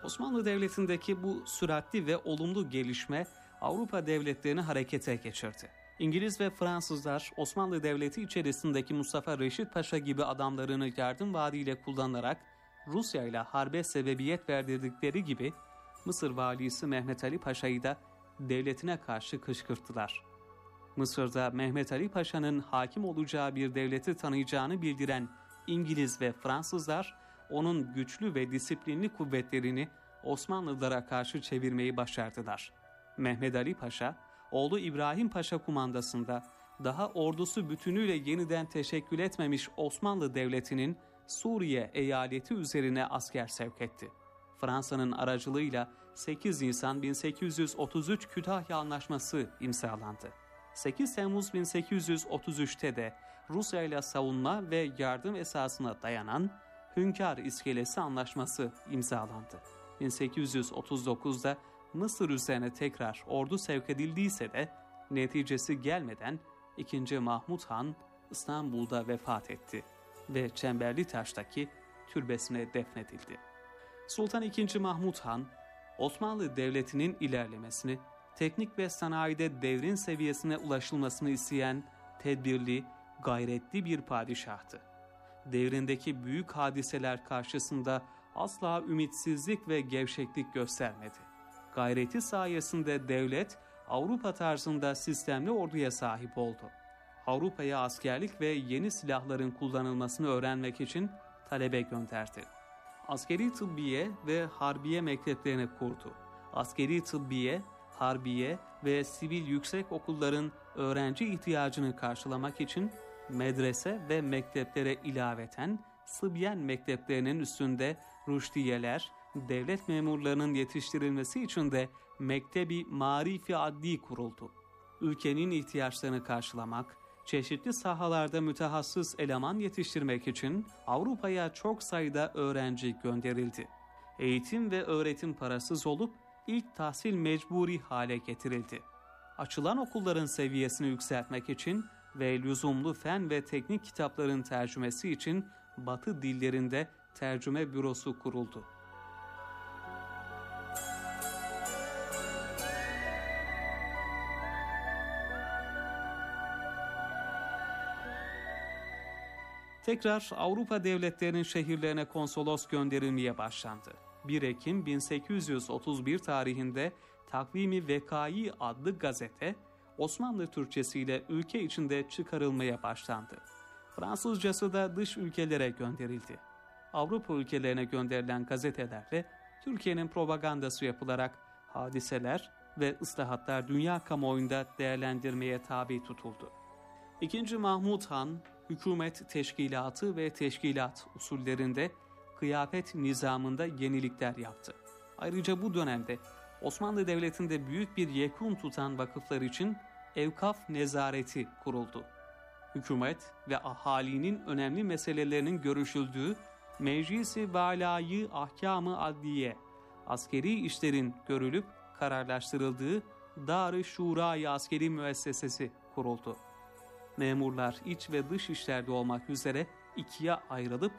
Osmanlı Devleti'ndeki bu süratli ve olumlu gelişme Avrupa devletlerini harekete geçirdi. İngiliz ve Fransızlar Osmanlı Devleti içerisindeki Mustafa Reşit Paşa gibi adamlarını yardım vaadiyle kullanarak Rusya ile harbe sebebiyet verdirdikleri gibi Mısır valisi Mehmet Ali Paşa'yı da devletine karşı kışkırttılar. Mısır'da Mehmet Ali Paşa'nın hakim olacağı bir devleti tanıyacağını bildiren İngiliz ve Fransızlar onun güçlü ve disiplinli kuvvetlerini Osmanlılara karşı çevirmeyi başardılar. Mehmet Ali Paşa, oğlu İbrahim Paşa kumandasında daha ordusu bütünüyle yeniden teşekkül etmemiş Osmanlı Devleti'nin Suriye eyaleti üzerine asker sevk etti. Fransa'nın aracılığıyla 8 Nisan 1833 Kütahya Anlaşması imzalandı. 8 Temmuz 1833'te de Rusya ile savunma ve yardım esasına dayanan Hünkar İskelesi Anlaşması imzalandı. 1839'da Mısır üzerine tekrar ordu sevk edildiyse de neticesi gelmeden 2. Mahmud Han İstanbul'da vefat etti ve Çemberlitaş'taki türbesine defnedildi. Sultan II. Mahmud Han, Osmanlı Devleti'nin ilerlemesini, teknik ve sanayide devrin seviyesine ulaşılmasını isteyen tedbirli, gayretli bir padişahtı. Devrindeki büyük hadiseler karşısında asla ümitsizlik ve gevşeklik göstermedi. Gayreti sayesinde devlet Avrupa tarzında sistemli orduya sahip oldu. Avrupa'ya askerlik ve yeni silahların kullanılmasını öğrenmek için talebe gönderdi. Askeri tıbbiye ve harbiye mekteplerini kurdu. Askeri tıbbiye, harbiye ve sivil yüksek okulların öğrenci ihtiyacını karşılamak için medrese ve mekteplere ilaveten Sıbyan mekteplerinin üstünde rüştiyeler, devlet memurlarının yetiştirilmesi için de Mektebi Marifi Adli kuruldu. Ülkenin ihtiyaçlarını karşılamak, çeşitli sahalarda mütehassıs eleman yetiştirmek için Avrupa'ya çok sayıda öğrenci gönderildi. Eğitim ve öğretim parasız olup ilk tahsil mecburi hale getirildi. Açılan okulların seviyesini yükseltmek için ve lüzumlu fen ve teknik kitapların tercümesi için Batı dillerinde tercüme bürosu kuruldu. Tekrar Avrupa devletlerinin şehirlerine konsolos gönderilmeye başlandı. 1 Ekim 1831 tarihinde Takvim-i Vekai adlı gazete Osmanlı Türkçesiyle ülke içinde çıkarılmaya başlandı. Fransızcası da dış ülkelere gönderildi. Avrupa ülkelerine gönderilen gazetelerle Türkiye'nin propagandası yapılarak hadiseler ve ıslahatlar dünya kamuoyunda değerlendirmeye tabi tutuldu. II. Mahmud Han, hükümet teşkilatı ve teşkilat usullerinde kıyafet nizamında yenilikler yaptı. Ayrıca bu dönemde Osmanlı Devleti'nde büyük bir yekun tutan vakıflar için evkaf nezareti kuruldu. Hükümet ve ahalinin önemli meselelerinin görüşüldüğü Meclis-i Valâ-yı Ahkâm-ı Adliye, askeri işlerin görülüp kararlaştırıldığı Dar-ı Şurâ-yı Askeri Müessesesi kuruldu. Memurlar iç ve dış işlerde olmak üzere ikiye ayrılıp